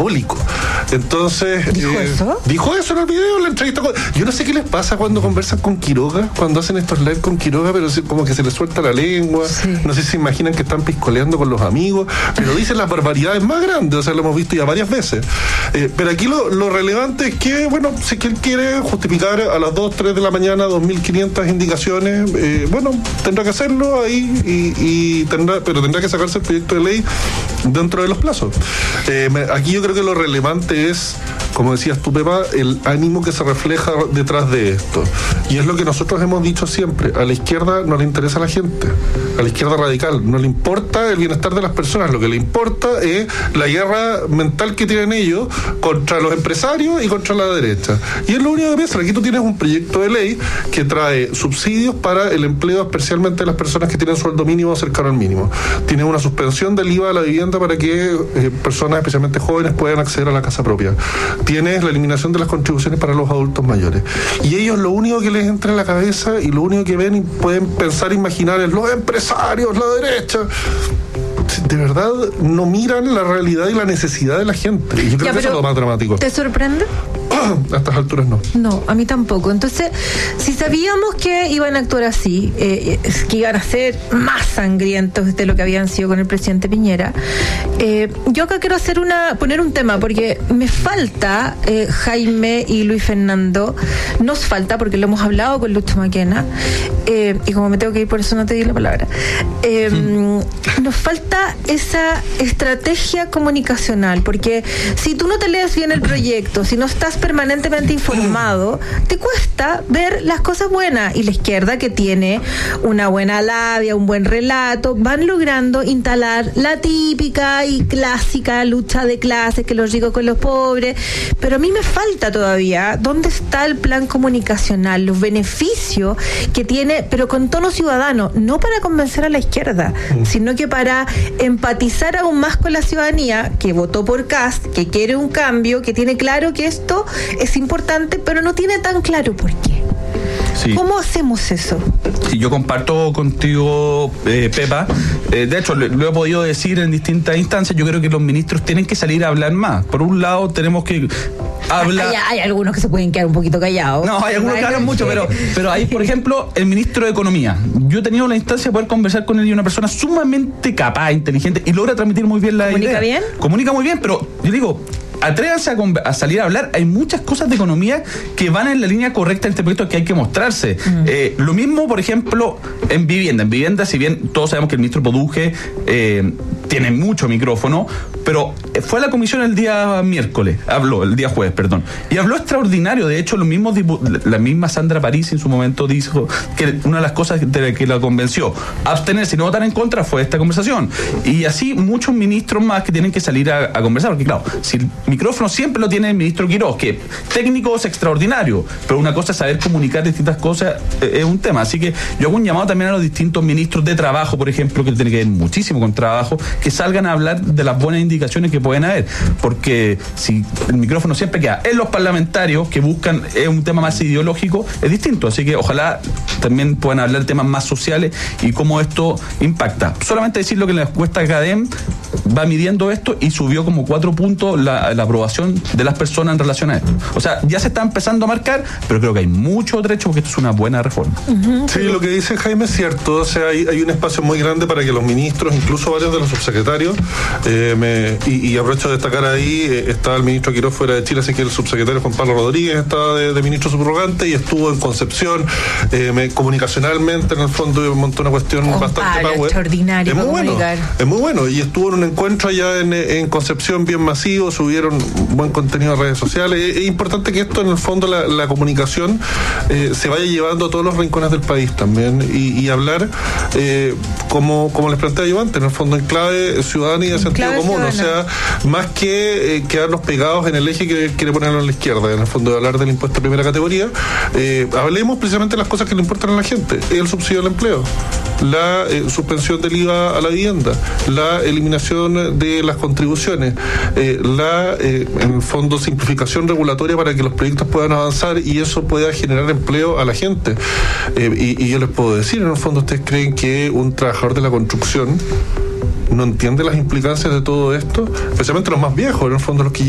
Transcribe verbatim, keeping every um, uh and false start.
diabólico. Entonces... ¿Dijo eh, eso? Dijo eso en el video, en la entrevista. Con, yo no sé qué les pasa cuando conversan con Quiroga, cuando hacen estos live con Quiroga, pero como que se les suelta la lengua. Sí. No sé si se imaginan que están piscoleando con los amigos, pero dicen las barbaridades más grandes, o sea, lo hemos visto ya varias veces. Eh, pero aquí lo, lo relevante es que, bueno, si que él quiere justificar a las dos, tres de la mañana dos mil quinientas indicaciones, eh, bueno, tendrá que hacerlo ahí, y, y tendrá, pero tendrá que sacarse el proyecto de ley dentro de los plazos. Eh, aquí yo creo que lo relevante es, como decías tú, Pepa, el ánimo que se refleja detrás de esto. Y es lo que nosotros hemos dicho siempre: a la izquierda no le interesa a la gente, a la izquierda radical no le importa el bienestar de las personas, lo que le importa es la guerra mental que tienen ellos contra los empresarios y contra la derecha. Y es lo único que piensan. Aquí tú tienes un proyecto de ley que trae subsidios para el empleo, especialmente de las personas que tienen sueldo mínimo cercano al mínimo. Tiene una suspensión del I V A de la vivienda para que eh, personas, especialmente jóvenes, puedan acceder a la casa propia. Tienes la eliminación de las contribuciones para los adultos mayores. Y ellos lo único que les entra en la cabeza y lo único que ven y pueden pensar, imaginar es los empresarios, la derecha. De verdad no miran la realidad y la necesidad de la gente. Y yo creo ya, que eso es lo más dramático. ¿Te sorprende? A estas alturas no. No, a mí tampoco. Entonces, si sabíamos que iban a actuar así, eh, que iban a ser más sangrientos de lo que habían sido con el presidente Piñera, eh, yo acá quiero hacer una, poner un tema, porque me falta, eh, Jaime y Luis Fernando, nos falta, porque lo hemos hablado con Lucho Maquena, eh, y como me tengo que ir, por eso no te di la palabra, eh, mm. nos falta esa estrategia comunicacional, porque si tú no te lees bien el proyecto, si no estás permanentemente informado, te cuesta ver las cosas buenas. Y la izquierda, que tiene una buena labia, un buen relato, van logrando instalar la típica y clásica lucha de clases, que los ricos con los pobres. Pero a mí me falta todavía dónde está el plan comunicacional, los beneficios que tiene, pero con tono ciudadano, no para convencer a la izquierda, mm. sino que para empatizar aún más con la ciudadanía que votó por Kast, que quiere un cambio, que tiene claro que esto es importante, pero no tiene tan claro por qué. Sí. ¿Cómo hacemos eso? Sí, yo comparto contigo, eh, Pepa. Eh, de hecho, lo, lo he podido decir en distintas instancias. Yo creo que los ministros tienen que salir a hablar más. Por un lado, tenemos que hablar... Hay, hay algunos que se pueden quedar un poquito callados. No, hay algunos que hablan mucho, pero, pero hay, por ejemplo, el ministro de Economía. Yo he tenido la instancia de poder conversar con él, y una persona sumamente capaz, inteligente, y logra transmitir muy bien la idea. ¿Comunica bien? Comunica muy bien, pero yo digo... atrévanse a, a salir a hablar. Hay muchas cosas de economía que van en la línea correcta de este proyecto que hay que mostrarse. Mm. Eh, lo mismo, por ejemplo, en vivienda. En vivienda, si bien todos sabemos que el ministro Poduje eh, tiene mucho micrófono, pero fue a la comisión el día miércoles, habló, el día jueves, perdón, y habló extraordinario. De hecho, los mismos la misma Sandra París en su momento dijo que una de las cosas de la que la convenció abstenerse y no votar en contra fue esta conversación. Y así muchos ministros más que tienen que salir a, a conversar, porque claro, si el micrófono siempre lo tiene el ministro Quiroz, que técnico es extraordinario, pero una cosa es saber comunicar distintas cosas, eh, es un tema. Así que yo hago un llamado también a los distintos ministros de trabajo, por ejemplo, que tiene que ver muchísimo con trabajo, que salgan a hablar de las buenas indicaciones que pueden haber, porque si el micrófono siempre queda en los parlamentarios que buscan eh, un tema más ideológico, es distinto. Así que ojalá también puedan hablar de temas más sociales y cómo esto impacta. Solamente decir lo que la encuesta Cadem va midiendo esto y subió como cuatro puntos la, la aprobación de las personas en relación a esto. O sea, ya se está empezando a marcar, pero creo que hay mucho trecho porque esto es una buena reforma. Uh-huh. Sí, lo que dice Jaime es cierto. O sea, hay, hay un espacio muy grande para que los ministros, incluso varios de los subsecretarios, eh, me, y, y aprovecho de destacar ahí, eh, está el ministro Quiroz fuera de Chile, así que el subsecretario Juan Pablo Rodríguez está de, de ministro subrogante y estuvo en Concepción, eh, me, comunicacionalmente, en el fondo montó una cuestión oh, bastante power. Extraordinario. Es muy bueno, es muy bueno, y estuvo en un encuentro allá en, en Concepción bien masivo, subieron buen contenido a redes sociales. Es, es importante que esto, en el fondo, la, la comunicación eh, se vaya llevando a todos los rincones del país también, y, y hablar eh, como, como les planteaba yo antes, en el fondo en clave ciudadana y de sentido clave común, ciudadana. O sea, más que eh, quedarnos pegados en el eje que quiere ponerlo a la izquierda, en el fondo de hablar del impuesto de primera categoría, eh, hablemos precisamente de las cosas que le importan a la gente: el subsidio al empleo, la eh, suspensión del I V A a la vivienda, la eliminación de las contribuciones, eh, la, eh, en el fondo, simplificación regulatoria para que los proyectos puedan avanzar y eso pueda generar empleo a la gente. Eh, y, y yo les puedo decir, en el fondo, ¿ustedes creen que un trabajador de la construcción no entiende las implicancias de todo esto? Especialmente los más viejos, en el fondo los que